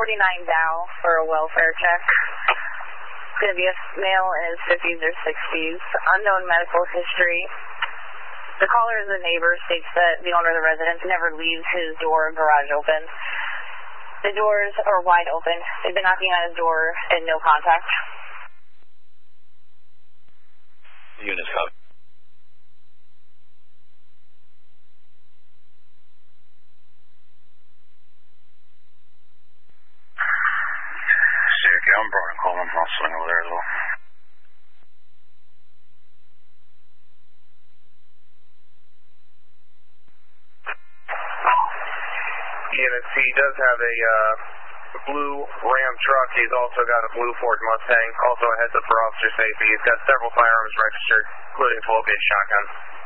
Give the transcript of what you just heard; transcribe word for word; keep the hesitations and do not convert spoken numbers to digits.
forty-nine Dow for a welfare check. It's going to be a male in his fifties or sixties. Unknown medical history. The caller is a neighbor, states that the owner of the residence never leaves his door or garage open. The doors are wide open. They've been knocking on his door and no contact. Units copy. Okay, I'm Brian Coleman. I'll swing over there as well. Unit C does have a uh, blue Ram truck. He's also got a blue Ford Mustang. Also a heads up for officer safety. He's got several firearms registered, including twelve gauge shotgun.